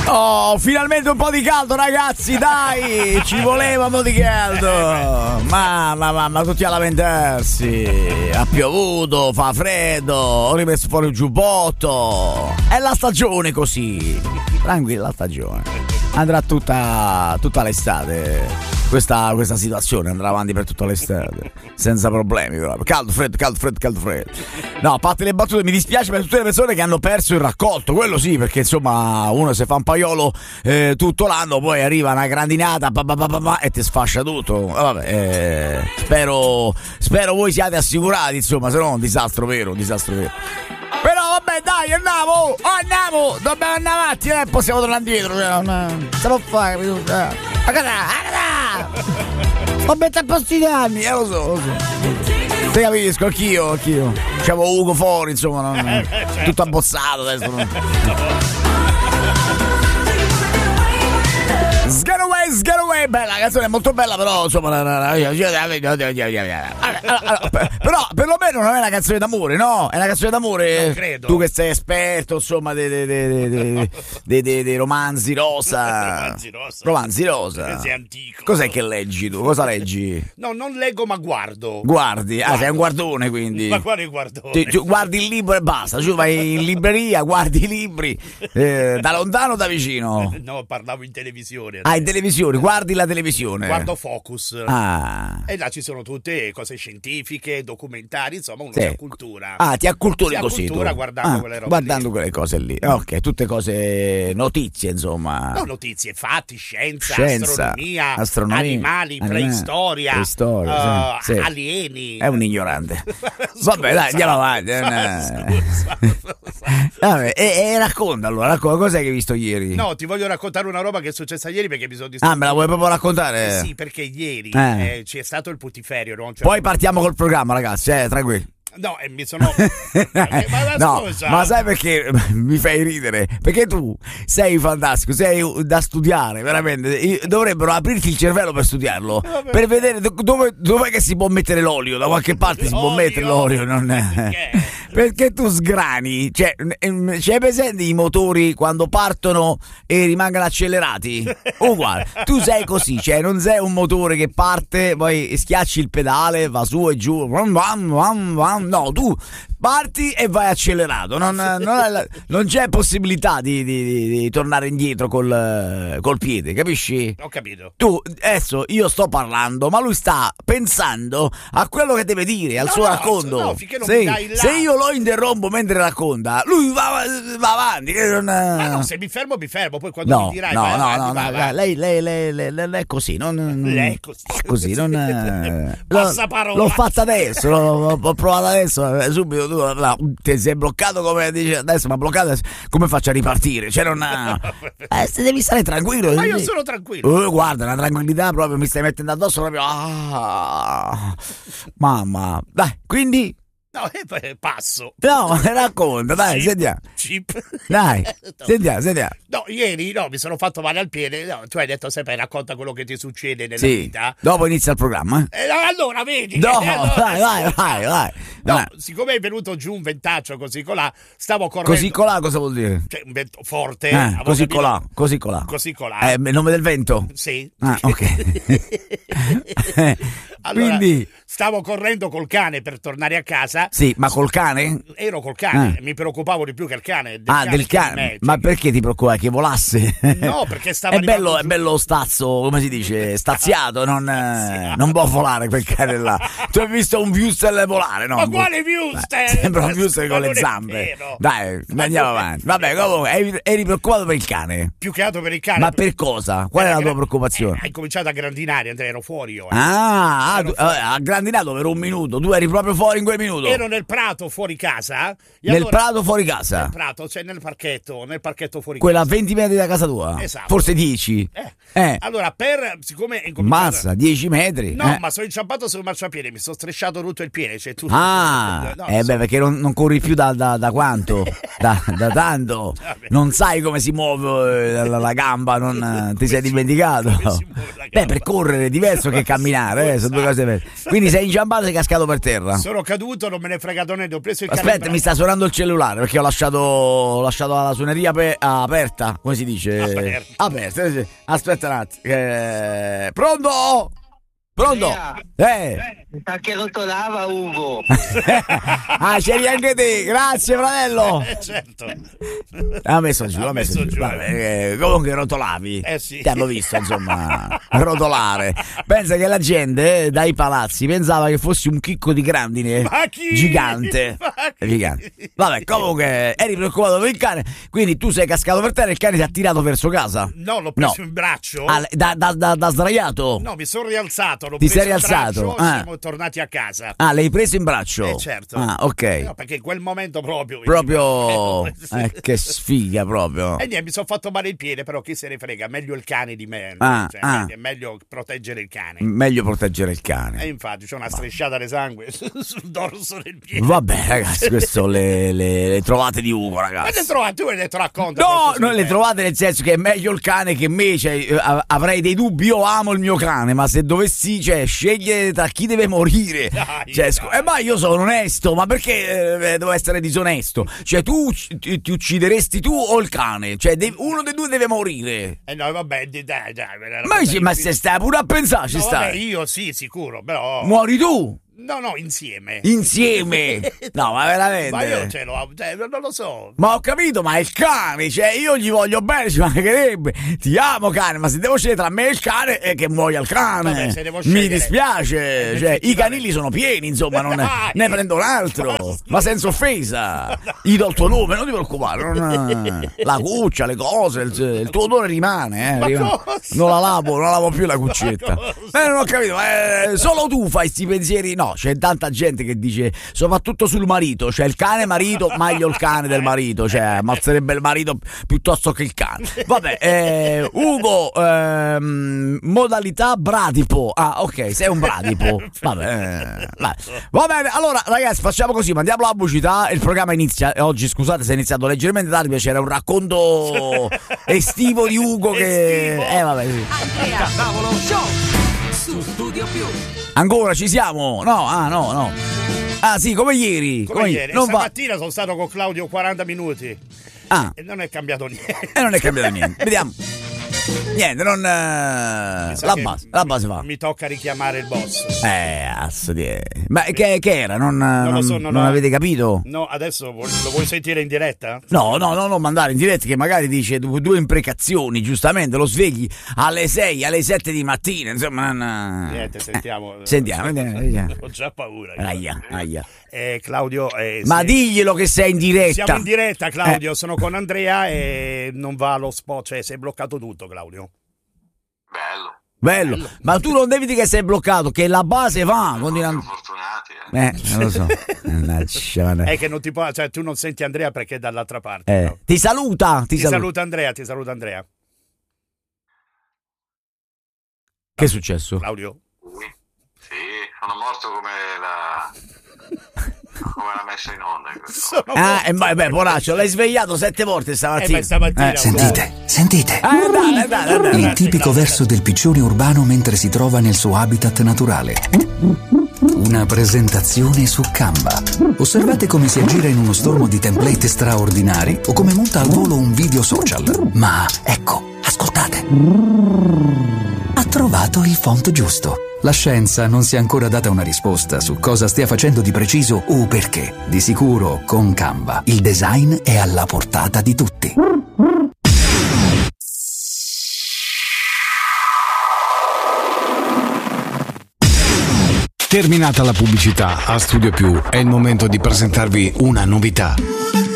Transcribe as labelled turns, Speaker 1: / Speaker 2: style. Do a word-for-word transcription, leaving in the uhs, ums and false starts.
Speaker 1: Oh, finalmente un po' di caldo, ragazzi, dai! Ci voleva un po' di caldo! Mamma, mamma, tutti a lamentarsi! Ha piovuto, fa freddo, ho rimesso fuori il giubbotto! È la stagione così! Tranquilla, la stagione. Andrà tutta, tutta l'estate. Questa, questa situazione andrà avanti per tutta l'estate senza problemi, però. Caldo, freddo, caldo, freddo, caldo, freddo. No, a parte le battute, mi dispiace per tutte le persone che hanno perso il raccolto, quello sì, perché insomma uno se fa un paiolo eh, tutto l'anno, poi arriva una grandinata pa, pa, pa, pa, pa, e ti sfascia tutto. Vabbè, eh, spero spero voi siate assicurati, insomma, se no è un disastro vero, un disastro vero. Però vabbè, dai, andiamo, oh, andiamo, dobbiamo andare avanti, eh, possiamo tornare indietro, cioè, non se lo fai, capito? A casa, a casa! Ho messo a posti di anni, eh, lo so, lo so. Te capisco, anch'io, anch'io. C'avevo Ugo fuori, insomma, non, tutto abbozzato adesso. Non... Sgataway, Sgataway, bella, la canzone è molto bella, però insomma, però perlomeno non è una canzone d'amore, no? È una canzone d'amore.
Speaker 2: Non credo.
Speaker 1: Tu che sei esperto, insomma, dei de, de, de, de, de, de romanzi rosa.
Speaker 2: Romanzi rosa.
Speaker 1: Romanzi rosa.
Speaker 2: Sei antico.
Speaker 1: Cos'è che leggi tu? Cosa leggi?
Speaker 2: No, non leggo, ma guardo.
Speaker 1: Guardi,
Speaker 2: Guardo.
Speaker 1: Ah, sei un guardone, quindi.
Speaker 2: Ma quale guardone?
Speaker 1: Ti, tu guardi il libro e basta, tu vai in libreria, guardi i libri, eh, da lontano o da vicino?
Speaker 2: No, parlavo in televisione.
Speaker 1: Ah, in televisione, guardi la televisione.
Speaker 2: Guardo Focus.
Speaker 1: Ah.
Speaker 2: E là ci sono tutte cose scientifiche, documentari, insomma, uno
Speaker 1: Sì.
Speaker 2: si accultura.
Speaker 1: Ah, ti acculturi
Speaker 2: si
Speaker 1: così
Speaker 2: accultura
Speaker 1: tu.
Speaker 2: guardando
Speaker 1: Ah,
Speaker 2: quelle robe
Speaker 1: guardando
Speaker 2: lì.
Speaker 1: quelle cose lì. Ok, tutte cose, notizie, insomma.
Speaker 2: No, notizie, fatti, scienza,
Speaker 1: Scienza,
Speaker 2: astronomia,
Speaker 1: astronomia,
Speaker 2: animali,
Speaker 1: animali,
Speaker 2: preistoria,
Speaker 1: preistoria,
Speaker 2: uh,
Speaker 1: sì, sì.
Speaker 2: alieni.
Speaker 1: È un ignorante. Vabbè, dai, andiamo avanti.
Speaker 2: Scusa, scusa.
Speaker 1: Vabbè, e, e racconta allora, racconta, cos'è che hai visto ieri?
Speaker 2: No, ti voglio raccontare una roba che è successa ieri perché mi sono
Speaker 1: Ah,
Speaker 2: distratto.
Speaker 1: me la vuoi proprio raccontare?
Speaker 2: Eh sì, perché ieri
Speaker 1: Eh.
Speaker 2: eh, c'è stato il putiferio, no? Cioè,
Speaker 1: Poi partiamo col programma, ragazzi, eh, tranquilli.
Speaker 2: No, e mi sono... ma, ma
Speaker 1: No,
Speaker 2: scusa.
Speaker 1: ma sai perché mi fai ridere? Perché tu sei fantastico, sei da studiare, veramente. Io- Dovrebbero aprirti il cervello per studiarlo,
Speaker 2: Vabbè.
Speaker 1: per vedere do- dove dov'è che si può mettere l'olio. Da qualche parte si può
Speaker 2: Olio?
Speaker 1: mettere l'olio, non è.
Speaker 2: Perché?
Speaker 1: Perché tu sgrani, cioè, ehm, c'è presente i motori quando partono e rimangono accelerati? Uguale, tu sei così, cioè non sei un motore che parte, poi schiacci il pedale, va su e giù, vam, vam, vam, vam. No, tu parti e vai accelerato, non, non, è la- non c'è possibilità di, di- di- di tornare indietro col, col piede, capisci?
Speaker 2: Ho capito.
Speaker 1: Tu, adesso io sto parlando, ma lui sta pensando a quello che deve dire, al
Speaker 2: No,
Speaker 1: suo
Speaker 2: no,
Speaker 1: racconto.
Speaker 2: no, finché non
Speaker 1: se,
Speaker 2: mi dai là.
Speaker 1: se io lo interrompo mentre racconta, lui va, va avanti. Che non,
Speaker 2: Ma no, se mi fermo, mi fermo. Poi quando
Speaker 1: no,
Speaker 2: mi dirai,
Speaker 1: no,
Speaker 2: vai
Speaker 1: no,
Speaker 2: avanti,
Speaker 1: no,
Speaker 2: vai
Speaker 1: no,
Speaker 2: avanti.
Speaker 1: lei, lei, lei, lei, lei, lei è così, non,
Speaker 2: Lei è così.
Speaker 1: è così, non, eh,
Speaker 2: Passaparola.
Speaker 1: l'ho fatta adesso, l'ho, l'ho provata adesso, eh, subito tu là, ti sei bloccato come dici adesso, ma bloccato adesso, come faccio a ripartire? Cioè non, eh, se devi stare tranquillo.
Speaker 2: Ma io
Speaker 1: devi-
Speaker 2: sono tranquillo.
Speaker 1: Oh, guarda, una tranquillità proprio, mi stai mettendo addosso proprio. Ah, mamma, dai, quindi
Speaker 2: No, eh, beh, passo.
Speaker 1: no, racconta, dai,
Speaker 2: Chip,
Speaker 1: sentiamo.
Speaker 2: chip.
Speaker 1: Dai,
Speaker 2: No.
Speaker 1: sentiamo, sentiamo.
Speaker 2: No, ieri no, mi sono fatto male al piede. No, tu hai detto sempre racconta quello che ti succede nella
Speaker 1: Sì,
Speaker 2: vita.
Speaker 1: dopo inizia il programma.
Speaker 2: E allora vedi.
Speaker 1: No,
Speaker 2: eh, allora-
Speaker 1: vai, vai, vai, vai.
Speaker 2: No,
Speaker 1: Vai.
Speaker 2: siccome è venuto giù un ventaccio così colà, stavo correndo.
Speaker 1: Così colà cosa vuol dire?
Speaker 2: Cioè, un vento forte.
Speaker 1: Eh,
Speaker 2: avevo
Speaker 1: così
Speaker 2: capito?
Speaker 1: colà, così colà.
Speaker 2: Così colà.
Speaker 1: Eh, il nome del vento?
Speaker 2: Sì.
Speaker 1: Ah, ok.
Speaker 2: Allora,
Speaker 1: Quindi,
Speaker 2: stavo correndo col cane per tornare a casa.
Speaker 1: sì, ma col cane?
Speaker 2: Ero col cane,
Speaker 1: Ah.
Speaker 2: mi preoccupavo di più che il cane.
Speaker 1: Ah, del
Speaker 2: che di
Speaker 1: cane.
Speaker 2: me, cioè,
Speaker 1: Ma perché ti preoccupa che volasse?
Speaker 2: No, perché stava
Speaker 1: È bello,
Speaker 2: arrivando
Speaker 1: è
Speaker 2: giù.
Speaker 1: bello stazzo, come si dice? Staziato, non, eh, non può volare quel cane là. Tu hai visto un Wüstel volare, no?
Speaker 2: Ma quale Wüstel?
Speaker 1: Eh, Sembra un Wüstel
Speaker 2: Ma
Speaker 1: con le
Speaker 2: non è
Speaker 1: zampe.
Speaker 2: vero.
Speaker 1: Dai,
Speaker 2: Ma
Speaker 1: andiamo
Speaker 2: non è
Speaker 1: avanti.
Speaker 2: vero.
Speaker 1: Vabbè, comunque, eri, eri preoccupato per il cane.
Speaker 2: Più che altro per il cane.
Speaker 1: Ma per cosa? Qual è la tua
Speaker 2: gra-
Speaker 1: preoccupazione?
Speaker 2: Eh, hai cominciato a grandinare, Andrea, ero fuori io. eh.
Speaker 1: Ah, ah,
Speaker 2: Ero
Speaker 1: tu-
Speaker 2: fuori.
Speaker 1: eh, ha grandinato per un minuto. Tu eri proprio fuori in quel minuto.
Speaker 2: Ero nel prato fuori casa. E
Speaker 1: Nel
Speaker 2: allora-
Speaker 1: prato fuori casa.
Speaker 2: Nel prato, cioè nel parchetto, nel parchetto fuori
Speaker 1: Quella a
Speaker 2: casa.
Speaker 1: venti metri da casa tua.
Speaker 2: Esatto.
Speaker 1: Forse dieci.
Speaker 2: Eh.
Speaker 1: Eh.
Speaker 2: Allora, per siccome è incominciato-
Speaker 1: Mazza, dieci metri.
Speaker 2: No,
Speaker 1: eh.
Speaker 2: ma sono inciampato sul marciapiede, mi sono strisciato tutto il piede. Cioè, tu...
Speaker 1: Ah,
Speaker 2: No,
Speaker 1: eh
Speaker 2: so-
Speaker 1: beh, perché non, non corri più da, da, da quanto? Da, da tanto?
Speaker 2: Vabbè.
Speaker 1: Non sai come si muove eh, la, la gamba, non eh, ti sei dimenticato?
Speaker 2: come si muove la
Speaker 1: Beh,
Speaker 2: gamba?
Speaker 1: per correre è diverso che camminare, eh, sono due cose vere. Quindi sei inciampato e sei cascato per terra.
Speaker 2: Sono caduto, non me ne è fregato niente, ho preso il
Speaker 1: Aspetta,
Speaker 2: cane.
Speaker 1: mi sta suonando il cellulare perché ho lasciato, ho lasciato la suoneria pe- aperta, come si dice?
Speaker 2: Aperta.
Speaker 1: Aperta, sì. Aspetta un attimo. Eh, pronto? Pronto? Eh.
Speaker 3: Mi sa che rotolava Ugo.
Speaker 1: Ah, c'eri anche te, grazie fratello.
Speaker 2: Eh, certo.
Speaker 1: Ha messo giù,
Speaker 2: Ha
Speaker 1: ha messo,
Speaker 2: messo
Speaker 1: giù.
Speaker 2: giù.
Speaker 1: Vabbè, eh, comunque rotolavi.
Speaker 2: Eh sì.
Speaker 1: Ti hanno visto, insomma, rotolare. Pensa che la gente eh, dai palazzi pensava che fossi un chicco di grandine.
Speaker 2: Ma chi?
Speaker 1: Gigante.
Speaker 2: Ma chi?
Speaker 1: Gigante. Vabbè, comunque eri preoccupato per il cane, quindi tu sei cascato per terra e il cane ti ha tirato verso casa.
Speaker 2: No, l'ho preso
Speaker 1: No.
Speaker 2: in braccio.
Speaker 1: Ah, da, da, da, da sdraiato?
Speaker 2: No, mi sono rialzato, l'ho
Speaker 1: Ti
Speaker 2: preso
Speaker 1: sei
Speaker 2: in
Speaker 1: rialzato?
Speaker 2: braccio,
Speaker 1: Ah.
Speaker 2: siamo tornati a casa.
Speaker 1: Ah, l'hai preso in braccio?
Speaker 2: Eh, certo.
Speaker 1: Ah, ok.
Speaker 2: No, perché in quel momento proprio.
Speaker 1: Proprio.
Speaker 2: Eh,
Speaker 1: Eh, che sfiga proprio.
Speaker 2: E niente, mi sono fatto male il piede, però chi se ne frega, meglio il cane di me.
Speaker 1: Ah,
Speaker 2: Cioè,
Speaker 1: ah.
Speaker 2: È meglio proteggere il cane.
Speaker 1: Meglio proteggere il cane.
Speaker 2: E infatti c'è una strisciata di sangue sul dorso del piede.
Speaker 1: Vabbè, ragazzi, queste sono le, le, le trovate di Ugo,
Speaker 2: Ma le
Speaker 1: ragazzi.
Speaker 2: trovate, tu hai detto racconta.
Speaker 1: No,
Speaker 2: qualcosa
Speaker 1: non
Speaker 2: di
Speaker 1: le
Speaker 2: te.
Speaker 1: trovate nel senso che è meglio il cane che me, cioè, eh, av- avrei dei dubbi, io amo il mio cane, ma se dovessi, cioè, scegliere tra chi deve morire,
Speaker 2: Dai,
Speaker 1: cioè,
Speaker 2: dai.
Speaker 1: scu- eh, ma io sono onesto, ma perché eh, devo essere disonesto? Cioè, tu ucc- ti, ti uccideresti tu o il cane? Cioè, de- uno dei due deve morire.
Speaker 2: Eh no, vabbè, dai, dai. dai
Speaker 1: Ma, dici, ma se stai pure a pensare, ci
Speaker 2: no, vabbè,
Speaker 1: stai.
Speaker 2: io sì, sicuro, però.
Speaker 1: Muori tu,
Speaker 2: No, no, insieme.
Speaker 1: insieme. No, ma veramente.
Speaker 2: Ma io ce l'ho, cioè, non lo so.
Speaker 1: Ma ho capito, ma è il cane, cioè io gli voglio bene, ci mancherebbe. Ti amo cane, ma se devo scegliere tra me e il cane è che muoia il cane.
Speaker 2: Vabbè, se devo
Speaker 1: Mi
Speaker 2: scegliere-
Speaker 1: dispiace,
Speaker 2: Eh,
Speaker 1: cioè i canili sono pieni, insomma, non
Speaker 2: Dai.
Speaker 1: ne prendo un altro.
Speaker 2: Ma-
Speaker 1: Ma senza offesa. Gli do il tuo nome, non ti preoccupare. non- La cuccia, le cose, il, il tuo odore rimane, eh.
Speaker 2: Ma
Speaker 1: rimane.
Speaker 2: cosa?
Speaker 1: Non la lavo, non la lavo più la cuccetta.
Speaker 2: cosa?
Speaker 1: Eh, non ho capito, ma eh, solo tu fai sti pensieri. No, c'è tanta gente che dice, soprattutto sul marito, cioè il cane marito, meglio il cane del marito, cioè ammazzerebbe il marito piuttosto che il cane. Vabbè, eh, Ugo, ehm, modalità bradipo. Ah, ok, sei un bradipo. Vabbè, eh, vai. Va bene, allora ragazzi, facciamo così, mandiamo la pubblicità, il programma inizia. Oggi, scusate se è iniziato leggermente tardi, perché c'era un racconto estivo di Ugo che...
Speaker 2: Estivo?
Speaker 1: Eh, vabbè, sì.
Speaker 4: Andrea Tavolo Show su Studio Più.
Speaker 1: Ancora ci siamo? No, ah, no, no. Ah, sì, come ieri.
Speaker 2: Come ieri.
Speaker 1: Non va...
Speaker 2: Stamattina sono stato con Claudio quaranta minuti
Speaker 1: Ah,
Speaker 2: e non è cambiato niente.
Speaker 1: e non è cambiato niente. Vediamo. Niente, non. eh,
Speaker 2: Mi sa
Speaker 1: La
Speaker 2: che
Speaker 1: base, la base
Speaker 2: mi,
Speaker 1: va.
Speaker 2: Mi tocca richiamare il boss.
Speaker 1: Eh, azzo di. Ma che, che era? Non, non,
Speaker 2: lo so, non
Speaker 1: non
Speaker 2: ho-
Speaker 1: avete capito?
Speaker 2: No, adesso vu- lo vuoi sentire in diretta?
Speaker 1: No, no, no, non mandare in diretta che magari dice due, due imprecazioni, giustamente lo svegli alle sei, alle sette di mattina, insomma. Non...
Speaker 2: Niente, sentiamo.
Speaker 1: Eh, sentiamo, vediamo, vediamo.
Speaker 2: Ho già paura.
Speaker 1: Aia, aia.
Speaker 2: Eh, Claudio, eh,
Speaker 1: Ma
Speaker 2: sì.
Speaker 1: diglielo che sei in diretta.
Speaker 2: Siamo in diretta, Claudio.
Speaker 1: Eh.
Speaker 2: Sono con Andrea e non va lo spot, cioè si è bloccato tutto, Claudio.
Speaker 5: Bello,
Speaker 1: Bello. Ma tu non devi dire che sei bloccato, che la base va. Continuando.
Speaker 5: fortunati, eh.
Speaker 1: Eh, non lo so. Mannaggia, guarda.
Speaker 2: È che non ti può, cioè tu non senti Andrea perché è dall'altra parte.
Speaker 1: Eh,
Speaker 2: no?
Speaker 1: ti saluta, ti,
Speaker 2: Ti
Speaker 1: saluta.
Speaker 2: saluta Andrea, ti saluta Andrea.
Speaker 1: Che è successo?
Speaker 2: Claudio.
Speaker 5: Sì, sono morto come la come l'ha messa in onda in questo.
Speaker 2: Sono
Speaker 1: Ah, e beh, beh, poraccio, l'hai svegliato sette volte
Speaker 2: Eh,
Speaker 1: stamattina.
Speaker 2: ma stamattina.
Speaker 1: Eh,
Speaker 6: Sentite, sentite.
Speaker 1: Eh, dai, dai, dai, dai.
Speaker 6: Il tipico verso del piccione urbano mentre si trova nel suo habitat naturale. Una presentazione su Canva. Osservate come si aggira in uno stormo di template straordinari o come monta al volo un video social. Ma ecco, ascoltate. Ha trovato il font giusto. La scienza non si è ancora data una risposta su cosa stia facendo di preciso o perché. Di sicuro, con Canva, il design è alla portata di tutti.
Speaker 7: Terminata la pubblicità, a Studio Più è il momento di presentarvi una novità.